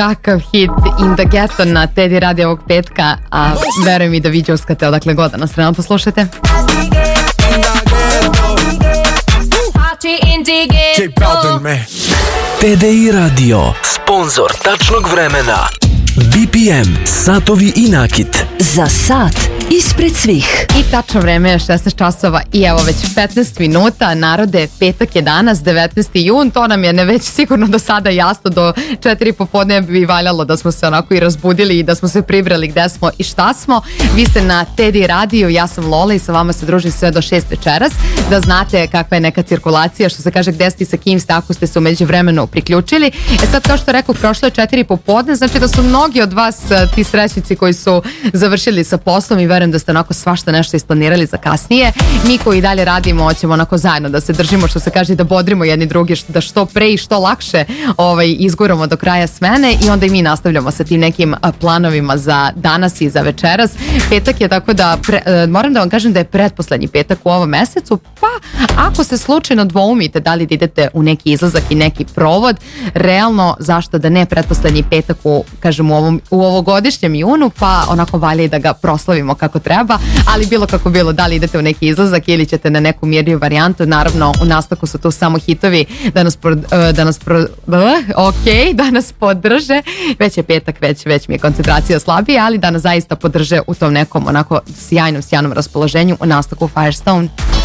kakav hit In the Ghetto na Teddy Radio ovog petka, a verujem i da vi džuskate odakle god da nas trenutno poslušate. TDI Radio, sponsor tačnog vremena. BPM, satovi i nakit. Za sat ispred svih. I tačno vreme je 16 časova i evo već 15 minuta. Narode, petak je danas, 19. jun, to nam je ne već sigurno do sada jasno, do 4 popodne bi valjalo da smo se onako i razbudili i da smo se pribrali gde smo i šta smo. Vi ste na Teddy Radio, ja sam Lola i sa vama se družim sve do 6 večeras, da znate kakva je neka cirkulacija, što se kaže gde ste i sa kim ste, ako ste se umeđu vremenu priključili. Sad, kao što rekao, prošlo je 4 popodne, znači da su mnogi od vas ti srećnici koji su završili sa poslom i verujem da ste onako svašta nešto isplanirali za kasnije. Mi koji dalje radimo, ćemo onako zajedno da se držimo, što se kaže, da bodrimo jedni drugi, da što pre i što lakše izguramo do kraja smene i onda i mi nastavljamo sa tim nekim planovima za danas i za večeras. Petak je, tako da moram da vam kažem da je pretposlednji petak u ovom mesecu, pa ako se slučajno dvoumite da li da idete u neki izlazak i neki provod, realno zašto da ne pretposlednji petak u ovogodišnjem junu, pa onako valja i da ga proslavimo kako treba, ali bilo kako bilo, da li idete u neki izlazak ili ćete na neku mirniju varijantu, naravno u nastavku su tu samo hitovi da nas podrže. Već je petak, već mi je koncentracija slabija, ali da nas zaista podrže u tom nekom onako sjajnom raspoloženju u nastavku Firestone.